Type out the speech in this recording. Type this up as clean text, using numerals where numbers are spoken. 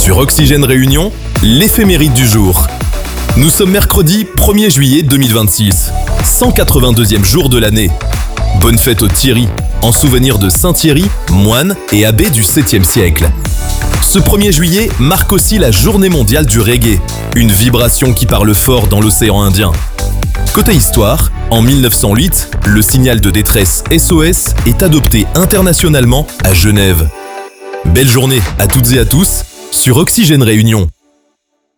Sur Oxygène Réunion, l'éphéméride du jour. Nous sommes mercredi 1er juillet 2026, 182e jour de l'année. Bonne fête aux Thierry, en souvenir de Saint Thierry, moine et abbé du 7e siècle. Ce 1er juillet marque aussi la journée mondiale du reggae, une vibration qui parle fort dans l'océan Indien. Côté histoire, en 1908, le signal de détresse SOS est adopté internationalement à Genève. Belle journée à toutes et à tous sur Oxygène Réunion.